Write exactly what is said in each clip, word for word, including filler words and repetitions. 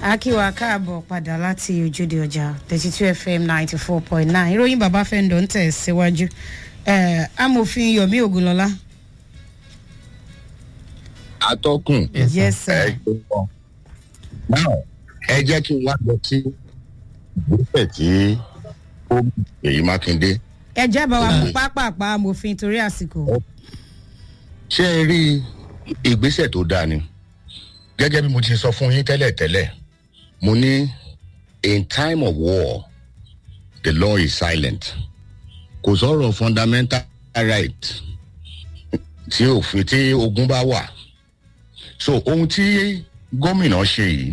Akiwa káàbọ̀ padà láti ojúde ọjà thirty-two F M ninety-four point nine. Ìròyìn bàbá Fẹ́ńdọ̀ ń tẹ̀ síwájú. Eh, amòfin Yomi Ogunlọlá. Atọ́kùn. Yes sir. Now, ẹ jẹ́ kí n wá lọ sí ìgbésẹ̀ tí ó Èyí Mákindé. Ẹ jábọ̀ wa fún pápápá amòfin torí àsìkò. Ṣé ẹ rí ìgbésẹ̀ tó dáa ni? Gẹ́gẹ́ bí mo ti sọ fún yín tẹ́lẹ̀ tẹ́lẹ̀, mo ní in time of war, the law is silent. Kò sọ̀rọ̀ fundamental right tí òfin tí ogun bá wà. So ohun tí gómìnà ṣe yìí,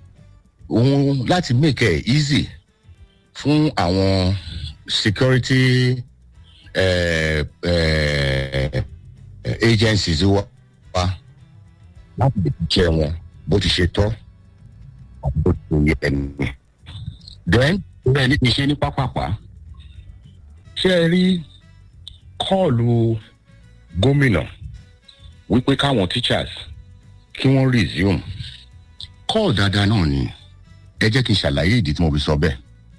ohun láti make it easy fún àwọn security uh, uh, agencies wa láti lè jẹ wọn bó ti ṣe tọ́ bó ti yẹ ẹni. Then bẹ́ẹ̀ ni kì í ṣe ní pápápá. Ṣé ẹ rí kọ́ọ̀lù gómìnà wípé káwọn teachers kí wọ́n resume? Kọ́ọ̀lù dáadáa náà ni. Ẹ jẹ́ kí n ṣàlàyé ìdí tí mo fi sọ bẹ́ẹ̀.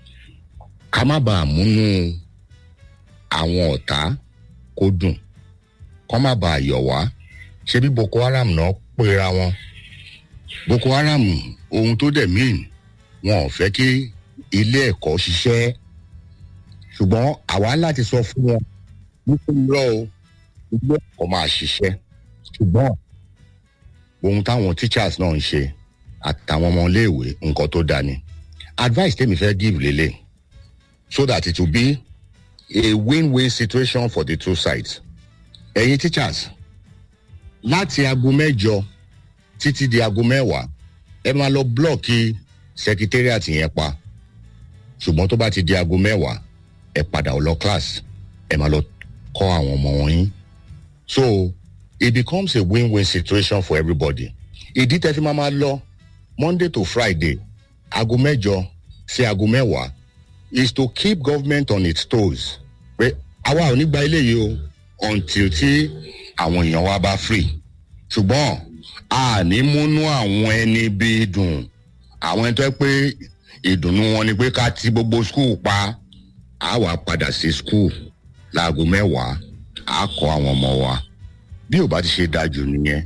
Ká má bàa múnú àwọn ọ̀tá kó dùn. Kọ́ má bàa yọ̀ wá. Ṣé bí Boko Haram náà pera wọn? Boko Haram ohun tó dẹ̀ mean wọn ò fẹ́ kí ilé ẹ̀kọ́ ṣiṣẹ́. Ṣùgbọ́n àwa láti sọ fún wọn nítorí rọ o ilé ẹ̀kọ́ máa ṣiṣẹ́. Ṣùgbọ́n ohun táwọn teachers náà ń ṣe àtàwọn ọmọ iléèwé nǹkan tó dáa ni. Advice tèmi fẹ́ give lélẹ̀ so that it will be a win-win situation for the two sides. Ẹ̀yin teachers, láti aago mẹ́jọ títí di aago mẹ́wàá ẹ máa lọ blọọkì secretariat yẹn pa. Ṣùgbọ́n tó bá ti di aago mẹ́wàá ẹ padà lọ class ẹ máa lọ kọ́ àwọn ọmọ wọn yín. So it becomes a win-win situation for everybody. Ìdí tẹ́ fi máa máa lọ Monday to Friday aago mẹ́jọ sí aago mẹ́wàá is to keep government on its toes. Pé àwa ò ní gba eléyìí o until tí àwọn èèyàn wa bá free. Ṣùgbọ́n a ní múnú àwọn ẹni bí dùn. Àwọn ẹni tó yẹ pé ìdùnnú wọn ni pé ká ti gbogbo school pa. A wá padà sí school láago mẹ́wàá. A kọ́ àwọn ọmọ wa. Bí ò bá ti ṣe dájú nìyẹn.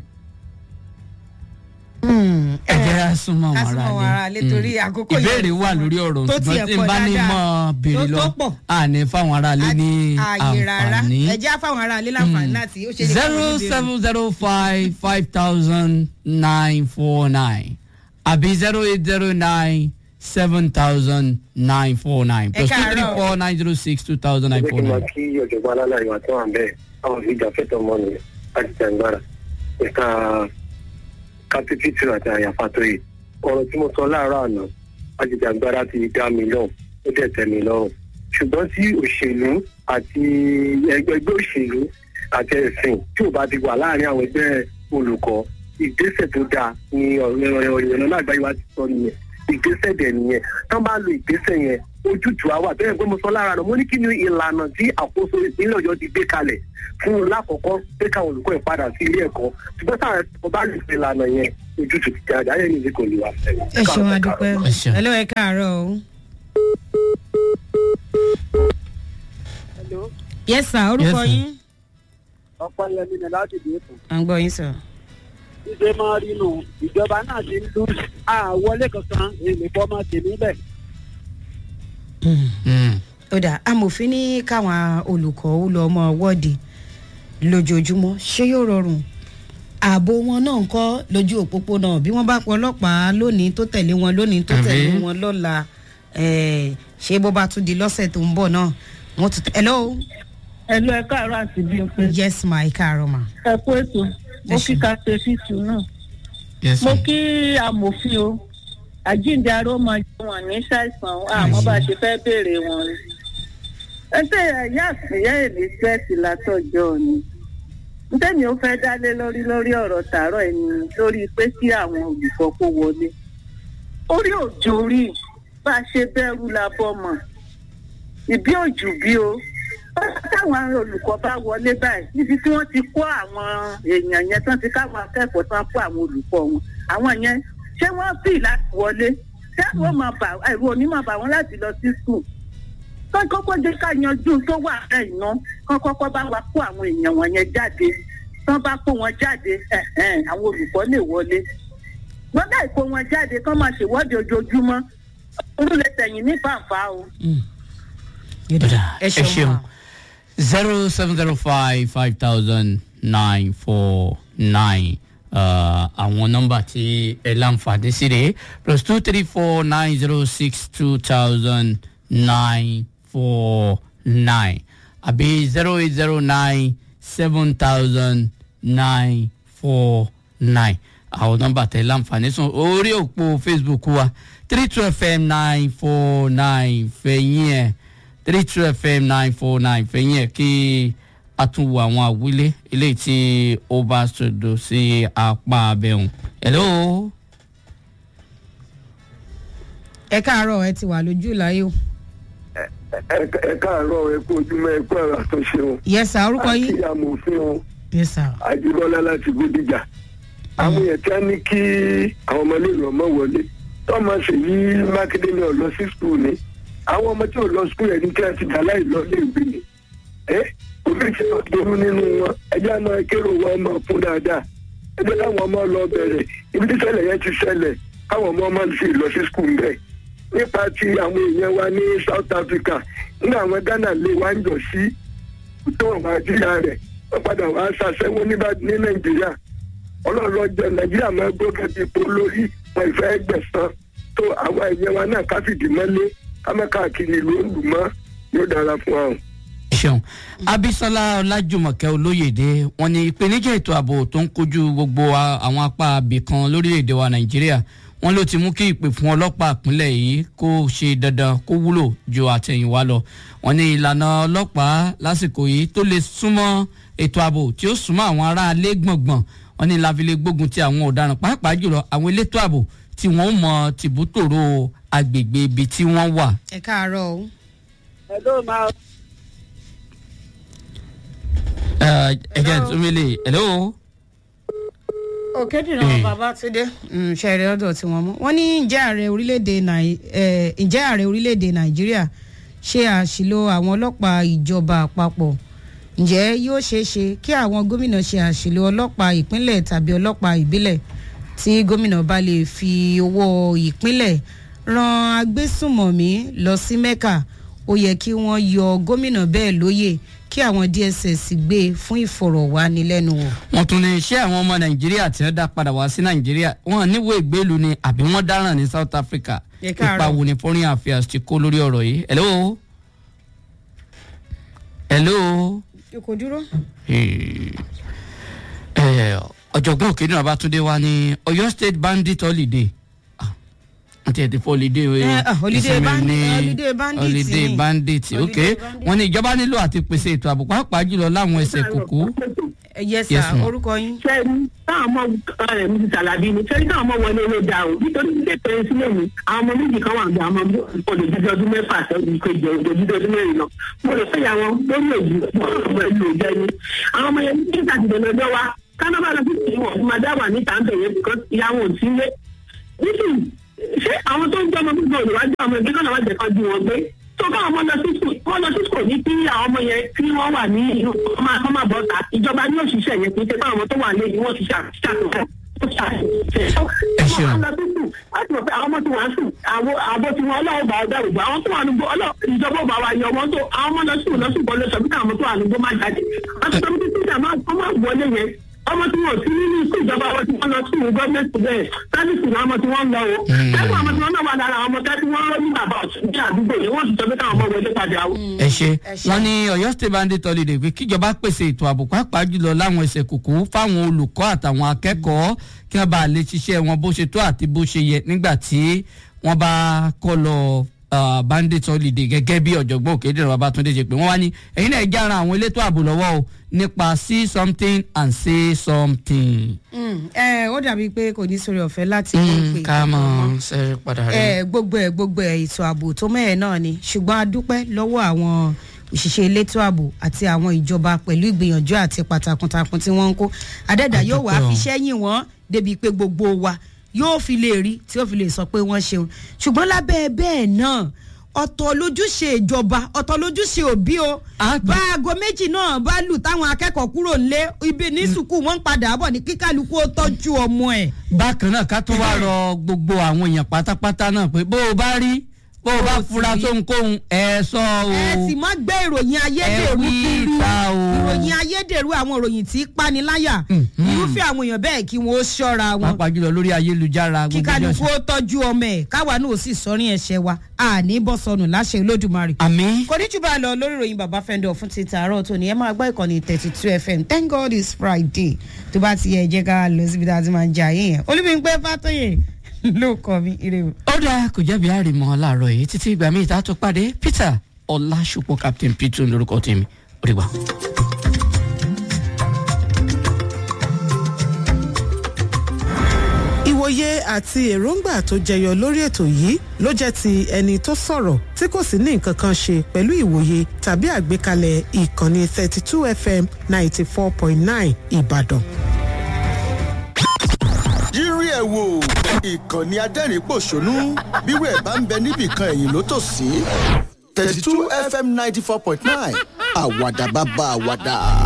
Ẹ jẹ́ ká súnmọ́ wọn Kásùmọ̀ ara lé torí àkókò lé. Ìbéèrè wà lórí ọ̀rọ̀ ṣùgbọ́n tí n bá ní mọ́ béèrè lọ àní fáwọn ará lé ní àǹfààní. Ẹ jẹ́ fáwọn ará lé láǹfààní láti ó ṣe lè zero seven zero five five thousand nine four nine àbí zero eight zero nine seven thousand nine four nine plus two three four nine zero six two thousand nine four nine. Kí ọ̀jọ̀gbọ́n alálàyé wà tó wà ń bẹ́ẹ̀ àwọn ìjà fẹ́tọ̀ mọ́ ni láti jàǹgbára ẹ̀ka kápẹ́tìtì àti àyàfàtò yìí. Ọ̀rọ̀ tí mo sọ láàárọ̀ àná ajìjàǹgbára ti dá mi lọ́rùn ó dẹ̀ tẹ́ mi lọ́rùn. Ṣùgbọ́n tí òṣèlú àti ẹgbẹ́ òṣèlú àti ẹ̀sìn tí ò bá ti wà láàrin àwọn ẹgbẹ́ olùkọ́ ìgbésẹ̀ tó dáa ni ọ̀rọ̀ náà àgbáyé wa ti sọ nìyẹn. Ìgbésẹ̀ dẹ̀ nìyẹn. Tán bá lo ìgbésẹ̀ yẹn ojútùú àwa bẹ́ẹ̀ pé mo sọ lára rẹ̀ mo ní kí ni ìlànà tí àkóso ìpínlẹ̀ Ọ̀yọ́ ti gbé kalẹ̀ fún un lákọ̀ọ́kọ́ pé káwọn olùkọ́ ẹ̀ padà sí ilé ẹ̀kọ́ ṣùgbọ́n táwọn ẹ̀kọ́ bá lè fi ìlànà yẹn ojútùú ti jáde ayé ní ìdíkò lè wà sẹ́yìn. ẹ ṣeun adúpẹ́ ẹ lọ́wọ́ ẹ káàárọ̀ o. Hello. Yes sir, orúkọ yín. Ọ̀pọ̀ yẹmi ni láti dé ètò. À ń gbọ́ yín sọ. Ṣíṣe máa rí nù ìjọba náà ti ń dún àwọlé kankan èlé fọ́mọ tèmi bẹ́ẹ̀. Ó dà amòfin ní káwọn olùkọ́ ó lọ ọmọ wọ́ọ̀dì lójoojúmọ́ ṣé yóò rọrùn? Ààbò wọn náà ń kọ́ lójú òpópónà bí wọ́n bá pọ̀ ọlọ́pàá lónìí tó tẹ̀lé wọn lónìí tó tẹ̀lé wọn lọ́la ṣé bó bá tún di lọ́sẹ̀ tó ń bọ̀ náà wọ́n tún. Hello. Hello, ẹ káàárọ̀ àti bí n pé. Yes ma, ẹ káàárọ̀ ma. Ẹ kú ètò mo kí ká ṣe fíìtù náà. Mo kí amòfin o àjíǹde aró máa jẹ wọn ní ṣàìsàn àmọ́ bá a ṣe fẹ́ béèrè wọn. Ẹ tẹ́ ẹ̀yà àṣeyẹ Elizabeth látọ̀jọ́ ni. Ntẹ́mi ó fẹ́ dálé lórí lórí ọ̀rọ̀ tààrọ̀ ẹni lórí pé kí àwọn olùkọ́ kó wọlé. Orí òjò rí bá a ṣe bẹ̀rù la bọ́ mọ̀. Ìbí òjò bí o. Táwọn olùkọ́ bá wọlé báyìí níbi tí wọ́n ti kó àwọn èèyàn yẹn tán ti káwọn akẹ́kọ̀ọ́ tán kó àwọn olùkọ́ wọn. Àwọn yẹn ṣé wọ́n fi láti wọlé ṣé àwọn máa bà ẹ̀rù òní máa bà wọ́n láti lọ sí skul kọ́ kọ́kọ́ jẹ́ ká yanjú tó wà rẹ̀ iná kọ́ kọ́kọ́ bá wa kó àwọn èèyàn wọ̀nyẹn jáde tán bá kó wọn jáde àwọn olùkọ́ lè wọlé wọ́n dá ìkó wọn jáde kán máa ṣèwọ́de ojoojúmọ́ orúlẹ̀ tẹ̀yìn ní fàǹfà o. ẹ ṣeun zero seven zero five five thousand nine four nine àwọn nọ́mbà tí ẹ láǹfààní sí rèé plus two three four nine zero six two thousand nine four nine àbí zero eight zero nine seven thousand nine four nine àwọn nọ́mbà tẹ láǹfààní sùn orí òpó Facebook wa three two f m nine four nine fẹ̀yìn ẹ̀ three two f m nine four nine fẹ̀yìn ẹ̀ kí a tún wo àwọn àwílé eléyìí tí ó bá sọdọ sí apá abẹ́hùn. hello. ẹ káàárọ̀ ẹ ti wà lójú láyé o. ẹ káàárọ̀ ẹ kú ojúmọ́ ẹ kú ẹ̀rọ àtúnṣe o. yes sir orúkọ yín. àti amòfin o. yes sir. àjùbọ́lá láti Bódìjà. àwọn yẹn tí a ní kí àwọn ọmọ iléèwé ọmọ wọlé tọ́mọ Ṣèyí Mákindé ní ọ̀lọ́ sí skul ni àwọn ọmọ tí ò lọ skul yẹn ní kí wọ́n ti dà láì lọ léèwé ni. ẹ oríṣi ọdún nínú wọn ẹjẹ àmọ́ kérò wọn ọmọ fún dáadáa ẹjẹ káwọn ọmọ lọ bẹ̀rẹ̀ ibi tí ṣẹlẹ̀ yẹn ti ṣẹlẹ̀ káwọn ọmọ ọmọ sì lọ sí skul bẹ́ẹ̀ nípa ti àwọn èèyàn wa ní South Africa nígbà àwọn Ghana lè wá ń jọ sí tó wọn máa jíra rẹ̀ wọ́n padà wá ṣàṣẹ́wó ní Nàìjíríà ọlọ́ọ̀lọ́jọ Nàìjíríà máa gbókè ti po lórí wọn ìfẹ́ gbẹ̀sán tó àwọn èèyàn wa náà ká fìdí mọ́lé ká má káàkiri ìlú òǹdùmọ́ yóò dára fún wa. ṣeun Abisola Ọlájùmọ̀kẹ́ Olóyèdé wọ́n ní ìpèníjà ètò ààbò tó ń kojú gbogbo àwọn apá abìkan lórílẹ̀‐èdè wa Nàìjíríà wọ́n ló ti mú kí ìpè fún ọlọ́pàá ìpínlẹ̀ yìí kó ṣe dandan kó wúlò ju àtẹ̀yìnwá lọ. wọ́n ní ìlànà ọlọ́pàá lásìkò yìí tó lè súnmọ́ ètò ààbò tí ó súnmọ́ àwọn aráalé gbọ̀ngbọ̀n wọ́n ní láfi lè gbógun ti àwọn ọ̀daràn pàápàá jùlọ àwọn elétò ààbò tí wọ́n mọ tìbútòrò agbègbè ibi tí wọ́n wà. ẹ káàárọ̀ o. hello ma. ẹ jẹ́ ìtúmílẹ̀ hello. òkèdìrán Babátúndé ṣẹ̀rẹ̀ ọ̀dọ̀ tí wọ́n mú wọ́n ní ǹjẹ́ ààrẹ orílẹ̀-èdè ǹjẹ́ ààrẹ orílẹ̀-èdè Nàìjíríà ṣe àṣìlò àwọn ọlọ́pàá ìjọba àpapọ̀ ǹjẹ́ yóò ṣeé ṣe kí àwọn gómìnà ṣe àṣìlò ọlọ́pàá ìpínlẹ̀ tàbí ọlọ́pàá ìbílẹ̀ tí gómìnà bá lè fi owó ìpínlẹ̀ ran agbésùnmọ̀mí lọ sí Mẹ́kà ó yẹ kí wọ́n yọ gómìnà bẹ́ẹ̀ lóyè kí àwọn D S S gbé fún ìfọ̀rọ̀wánilẹ́nuwò. wọ́n tún ní iṣẹ́ àwọn ọmọ Nàìjíríà tí wọ́n dá padà wá sí Nàìjíríà wọ́n níwèé ìgbélú ni àbí wọ́n dáràn ní South Africa ipa wo ni Foreign Affairs ti kó lórí ọ̀rọ̀ yìí. hello. hello. kò dúró. ọ̀jọ̀gbọ́n Òkèdìran Babátúndé wa ní Ọ̀yọ́ State Bandit Holiday àti ẹ̀ ti fọ́ holiday holiday bandit holiday bandit ok wọ́n ní ìjọba nílò àti pèsè ètò ààbò pàápàá jùlọ láwọn ẹsẹ̀ kòkó. yes sir orúkọ yín. sẹ́ni táwọn ọmọ mi ti ṣàlàbí ni sẹ́ni táwọn ọmọ wọlé ló dáa o nítorí ilé ìpẹ́rẹ́ sílẹ̀ mi àwọn ọmọ méjì kan wà ní àwọn ọmọ olùdíje ọdún mẹ́fà sẹ́yìn kejì olùdíje ọdún mẹ́rin náà mo lè fẹ́ yà wọn lórí òjì ọmọ ìlú ìjẹ ni àwọn ọmọ yẹn ní ìtàkìdẹ̀ lọ́jọ́ wa kánábà lọ sí ìwọ̀n fún madá wà níta ń bẹ̀rẹ̀ because ìyàwó ò sí ilé nísìnyí ṣé àwọn tó ń jẹ́ ọmọ gbogbo olùwájú ọmọ ẹgbẹ́ kan náà wá jẹ́ kan ju wọn gbé tó bá ọmọ lọ sí skul wọn lọ sí skul ní kí àwọn ọmọ yẹn tí wọ́n wà ní ìlú ọmọ àkọ́mọ bọ́ta ìjọba ní òṣìṣẹ́ yẹn kì í ṣe fún àwọn tó wà lẹ́yìn wọ́n ti ṣàtúnṣe ṣeun. láti mọ̀ pé àwọn ọmọ tí wọ́n sùn àbọ̀ tí wọ́n ọlọ́wọ́ bá ọjà ògbó àwọn tó wà nígbó ìjọba ọba wa yọ wọn tó àwọn ọmọ lọ sùn lọ sùn bọ́ lọ sọ bí káwọn tó wà nígbó má jáde wọ́n ti sọ pé títí àmọ́ ọmọ wọlé yẹn ọmọ tí wọn sí nínú ikú ìjọba wọn tí wọn lọ sí gọọmenti bẹ́ẹ̀ sáfìsì ní ọmọ tí wọn lọ o ẹgbẹ́ ọmọ tí wọn náà wà lára ọmọ tí wọn lọ ní bàbá ọ̀sùn ní àdúgbò yìí wọ́n sì sọ pé káwọn ọmọ wọlé padà o. ẹ ṣe wọn ní Ọ̀yọ́ State Bandit Holiday pé kíjọba pèsè ètò ààbò pàápàá jùlọ láwọn ẹsẹ̀ kùkú fáwọn olùkọ́ àtàwọn akẹ́kọ̀ọ́ kí wọ́n bá lè ṣiṣẹ́ wọn bó ṣe tó àti bó ṣe yẹ nígbà tí wọ́n bá kọ́ lọ Bandit Holiday gẹ́gẹ́ bí ọ̀jọ̀gbọ́n Òkèdìran Babátúndé ṣe pé wọ́n wá ní ẹ̀yin náà já ara àwọn elétò ààbò lọ́wọ́ o nípa see something and say something. ẹ ó dàbí pé kò ní sórí ọ̀fẹ́ láti pè ká mọ̀ ṣe padà rẹ̀. gbogbo ẹ̀ gbogbo ẹ̀ ètò ààbò tó mẹ́ẹ̀ náà ni ṣùgbọ́n a dúpẹ́ lọ́wọ́ àwọn òṣìṣẹ́ elétò ààbò àti àwọn ìjọba pẹ̀lú ìgbìyànjú àti pàtàkùntàkùn tí wọ́n ń kó adẹ́dà yóò wá fi sẹ́yìn wọn débi pé gbogbo wa yóò fi lè rí tí yóò fi lè sọ pé wọ́n ṣeun ṣùgbọ́n lábẹ́ bẹ́ẹ̀ náà ọ̀tọ̀ lójúṣe ìjọba ọ̀tọ̀ lójúṣe òbí o bá aago méjì náà bá lù táwọn akẹ́kọ̀ọ́ kúrò nílé ibi ní sùkúù wọ́n ń padà bọ̀ ní kíkálukú ó tọ́jú ọmọ ẹ̀. bákan náà ká tó wá rọ gbogbo àwọn èèyàn pátápátá náà pé bó o bá rí bó o bá fura sóhunkóhun ẹ sọ o. ẹ sì má gbé ìròyìn ayédèrú kiri ìròyìn ayédèrú àwọn ìròyìn tí paniláyà irúfẹ́ àwọn èèyàn bẹ́ẹ̀ kí wọ́n ó ṣọ́ra wọn. pàápàá jùlọ lórí ayélujára. kíkálukú ó tọ́jú ọmọ ẹ̀ káwa náà ó sì sọrin ẹ̀ṣẹ̀ wa àní bọ́ sọnù láṣẹ olódùmarè. àmín. kò ní jù bá lọ lórí ìròyìn bàbá fẹ́ndọ̀ fún ti tààrọ̀ tó ní ẹ máa gbọ́ ìkànnì thirty two fm thank god it's friday tó bá ti yẹ jẹ́ ká lọ síbi tá a ti máa ń jà yín yẹn olúbíńpẹ́ fàtọ́yè ló kọ́ mi ire o. ó dáa kò jẹ́bi àrìmọ́ láàárọ̀ yìí títí ìgbà míì tá a tó pàdé peter ọlásùpọ̀ captain peter lórúkọ tèmi ó dìgbà. ìwòye àti èròǹgbà tó jẹyọ lórí ètò yìí ló jẹ́ ti ẹni tó sọ̀rọ̀ tí kò sì ní nǹkan kan ṣe pẹ̀lú ìwòye tàbí àgbékalẹ̀ ìkànnì thirty two fm ninety four point nine ìbàdàn. yírí ẹ̀ wò ìkànnì adẹ́rìn-pọ̀ṣónú bírò ẹ̀ bá ń bẹ níbìkan ẹ̀yìn ló tò sí thirty two fm ninety four point nine àwàdà bàbá àwàdà.